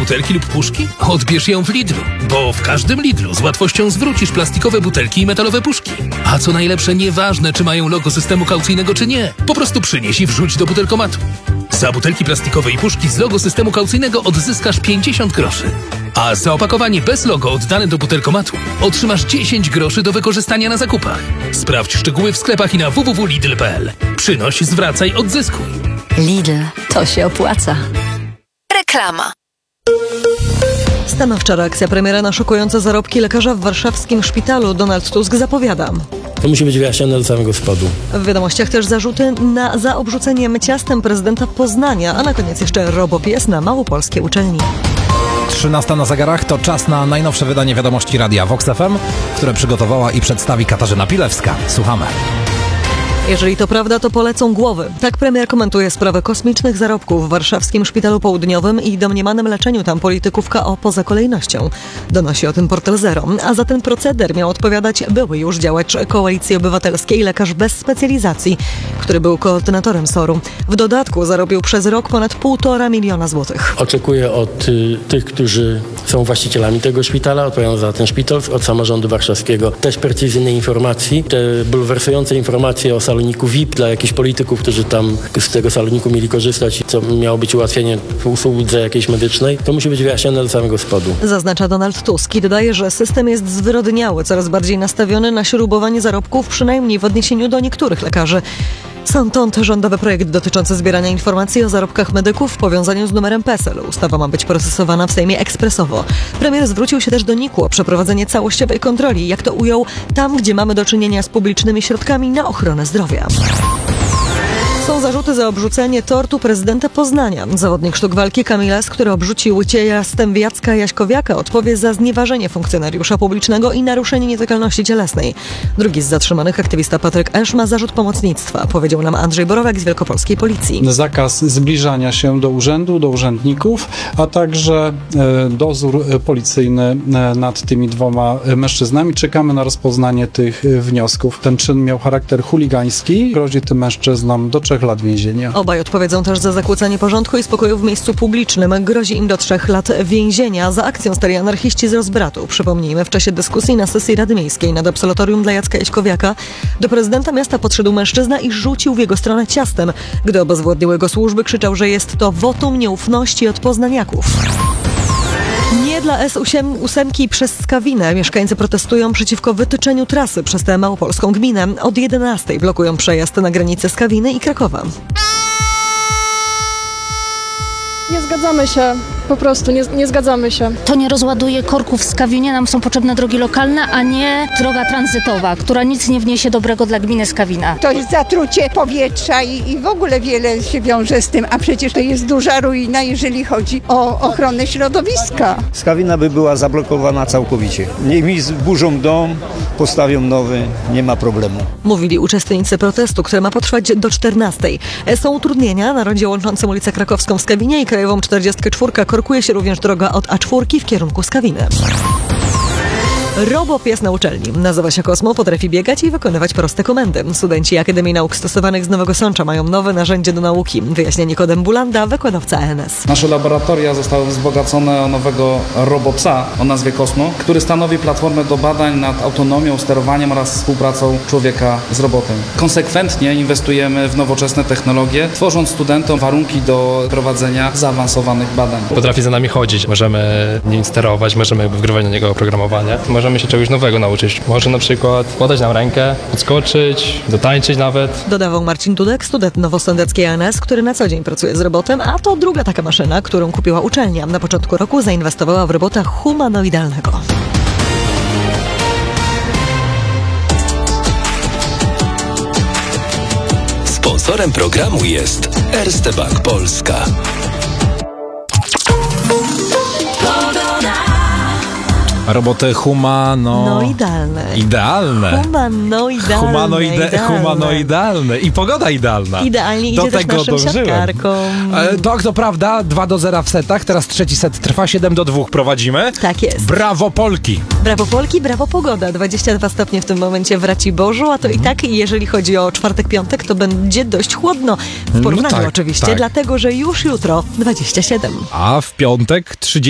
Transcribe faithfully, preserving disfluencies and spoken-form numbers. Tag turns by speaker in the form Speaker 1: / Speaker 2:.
Speaker 1: butelki lub puszki? Odbierz ją w Lidlu, bo w każdym Lidlu z łatwością zwrócisz plastikowe butelki i metalowe puszki. A co najlepsze, nieważne czy mają logo systemu kaucyjnego czy nie, po prostu przynieś i wrzuć do butelkomatu. Za butelki plastikowe i puszki z logo systemu kaucyjnego odzyskasz pięćdziesiąt groszy. A za opakowanie bez logo oddane do butelkomatu otrzymasz dziesięć groszy do wykorzystania na zakupach. Sprawdź szczegóły w sklepach i na w w w kropka lidl kropka p l. Przynoś, zwracaj, odzyskuj.
Speaker 2: Lidl, to się opłaca.
Speaker 3: Reklama.
Speaker 4: Stanowcza reakcja premiera na szokujące zarobki lekarza w warszawskim szpitalu. Donald Tusk zapowiada.
Speaker 5: To musi być wyjaśnione do samego spodu.
Speaker 4: W wiadomościach też zarzuty na, za obrzuceniem ciastem prezydenta Poznania, a na koniec jeszcze robopies na małopolskiej uczelni.
Speaker 6: trzynasta na zegarach to czas na najnowsze wydanie wiadomości Radia Vox F M, które przygotowała i przedstawi Katarzyna Pilewska. Słuchamy.
Speaker 4: Jeżeli to prawda, to polecą głowy. Tak premier komentuje sprawę kosmicznych zarobków w warszawskim Szpitalu Południowym i domniemanym leczeniu tam polityków K O poza kolejnością. Donosi o tym Portal Zero. A za ten proceder miał odpowiadać były już działacz Koalicji Obywatelskiej, lekarz bez specjalizacji, który był koordynatorem S O R-u. W dodatku zarobił przez rok ponad półtora miliona złotych.
Speaker 5: Oczekuję od y, tych, którzy są właścicielami tego szpitala, odpowiadają za ten szpital, od samorządu warszawskiego też precyzyjnej informacji. Te bulwersujące informacje o saloniku V I P dla jakichś polityków, którzy tam z tego saloniku mieli korzystać, co miało być ułatwienie w usłudze jakiejś medycznej, to musi być wyjaśnione do samego spodu. Zaznacza
Speaker 4: Donald Tusk i dodaje, że system jest zwyrodniały, coraz bardziej nastawiony na śrubowanie zarobków, przynajmniej w odniesieniu do niektórych lekarzy. Stąd rządowy projekt dotyczący zbierania informacji o zarobkach medyków w powiązaniu z numerem P E S E L. Ustawa ma być procesowana w Sejmie ekspresowo. Premier zwrócił się też do N I K U o przeprowadzenie całościowej kontroli, jak to ujął, tam gdzie mamy do czynienia z publicznymi środkami na ochronę zdrowia. Są zarzuty za obrzucenie tortu prezydenta Poznania. Zawodnik sztuk walki Kamil S., który obrzucił ciastem Jacka Jaśkowiaka, odpowie za znieważenie funkcjonariusza publicznego i naruszenie nietykalności cielesnej. Drugi z zatrzymanych, aktywista Patryk Esz, ma zarzut pomocnictwa, powiedział nam Andrzej Borowak z Wielkopolskiej Policji.
Speaker 7: Zakaz zbliżania się do urzędu, do urzędników, a także e, dozór policyjny e, nad tymi dwoma mężczyznami. Czekamy na rozpoznanie tych e, wniosków. Ten czyn miał charakter chuligański. Grozi tym mężczyznom do trzech lat więzienia.
Speaker 4: Obaj odpowiedzą też za zakłócanie porządku i spokoju w miejscu publicznym. Grozi im do trzech lat więzienia. Za akcją stali anarchiści z Rozbratu. Przypomnijmy, w czasie dyskusji na sesji Rady Miejskiej nad absolutorium dla Jacka Jaśkowiaka do prezydenta miasta podszedł mężczyzna i rzucił w jego stronę ciastem. Gdy obezwładniły go służby, krzyczał, że jest to wotum nieufności od poznaniaków. Nie dla S osiem przez Skawinę. Mieszkańcy protestują przeciwko wytyczeniu trasy przez tę małopolską gminę. Od jedenastej blokują przejazd na granicy Skawiny i Krakowa.
Speaker 8: Nie zgadzamy się, po prostu nie, nie zgadzamy się.
Speaker 2: To nie rozładuje korków w Skawinie, nam są potrzebne drogi lokalne, a nie droga tranzytowa, która nic nie wniesie dobrego dla gminy Skawina.
Speaker 9: To jest zatrucie powietrza i, i w ogóle wiele się wiąże z tym, a przecież to jest duża ruina, jeżeli chodzi o ochronę środowiska.
Speaker 10: Skawina by była zablokowana całkowicie. Niech mi zburzą dom, postawią nowy, nie ma problemu.
Speaker 4: Mówili uczestnicy protestu, który ma potrwać do czternastej. Są utrudnienia na rondzie łączącym ulicę Krakowską w Skawinie i Krajową czterdziestkę cztery. Korkuje się również droga od A cztery w kierunku Skawiny. Robopies na uczelni. Nazywa się Kosmo, potrafi biegać i wykonywać proste komendy. Studenci Akademii Nauk Stosowanych z Nowego Sącza mają nowe narzędzie do nauki. Wyjaśnia Nikodem Bulanda, wykładowca A N S.
Speaker 11: Nasze laboratoria zostały wzbogacone o nowego robopsa o nazwie Kosmo, który stanowi platformę do badań nad autonomią, sterowaniem oraz współpracą człowieka z robotem. Konsekwentnie inwestujemy w nowoczesne technologie, tworząc studentom warunki do prowadzenia zaawansowanych badań.
Speaker 12: Potrafi za nami chodzić, możemy nim sterować, możemy wgrywać na niego oprogramowanie. Możemy się czegoś nowego nauczyć. Może na przykład podać nam rękę, podskoczyć, dotańczyć nawet.
Speaker 4: Dodawał Marcin Dudek, student nowosądeckiej A N S, który na co dzień pracuje z robotem, a to druga taka maszyna, którą kupiła uczelnia. Na początku roku zainwestowała w robota humanoidalnego.
Speaker 13: Sponsorem programu jest Erste Bank Polska.
Speaker 6: Roboty humano...
Speaker 4: No idealne.
Speaker 6: Idealne.
Speaker 4: Humanoidalne.
Speaker 6: Humanoide...
Speaker 4: Idealne.
Speaker 6: Humanoidalne. I pogoda idealna.
Speaker 4: Idealnie idzie
Speaker 6: do
Speaker 4: też
Speaker 6: tego
Speaker 4: naszym
Speaker 6: dążyłem.
Speaker 4: siatkarkom.
Speaker 6: E, to, to prawda, dwa do zera w setach. Teraz trzeci set trwa, siedem do dwóch prowadzimy.
Speaker 4: Tak jest.
Speaker 6: Brawo Polki.
Speaker 4: Brawo Polki, brawo pogoda. dwadzieścia dwa stopnie w tym momencie w Raciborzu, a to i tak, jeżeli chodzi o czwartek, piątek, to będzie dość chłodno. W porównaniu
Speaker 6: no tak,
Speaker 4: oczywiście,
Speaker 6: tak.
Speaker 4: dlatego, że już jutro dwadzieścia siedem.
Speaker 6: A w piątek trzydzieści